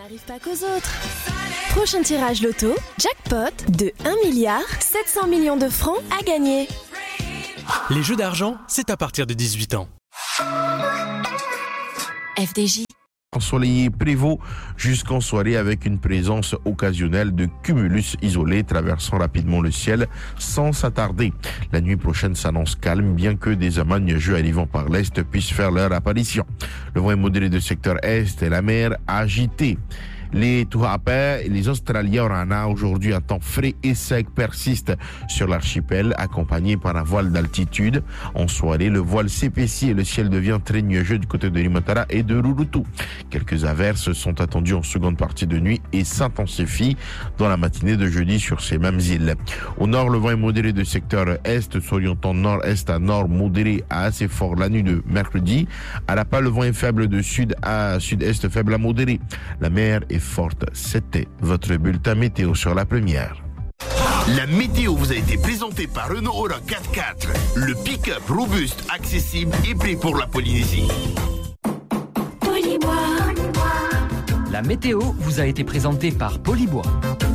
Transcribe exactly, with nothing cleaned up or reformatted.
n'arrive pas qu'aux autres. Prochain tirage loto, jackpot de un milliard sept cents millions de francs à gagner. Les jeux d'argent, c'est à partir de dix-huit ans. F D J. Ensoleillé prévaut jusqu'en soirée avec une présence occasionnelle de cumulus isolés traversant rapidement le ciel sans s'attarder. La nuit prochaine s'annonce calme, bien que des amas nuageux arrivant par l'est puissent faire leur apparition. Le vent est modéré de secteur est et la mer agitée. Les Tuape et les Australiens Orana, aujourd'hui un temps frais et sec, persistent sur l'archipel, accompagné par un voile d'altitude. En soirée, le voile s'épaissit et le ciel devient très nuageux du côté de Limatara et de Rurutu. Quelques averses sont attendues en seconde partie de nuit et s'intensifient dans la matinée de jeudi sur ces mêmes îles. Au nord, le vent est modéré de secteur est, s'orientant nord-est à nord, modéré à assez fort la nuit de mercredi. À La Pal, le vent est faible de sud à sud-est, faible à modéré. La mer est forte. C'était votre bulletin météo sur la première. La météo vous a été présentée par Renault Aura quatre-quatre. Le pick-up robuste, accessible et prêt pour la Polynésie. Polybois. La météo vous a été présentée par Polybois.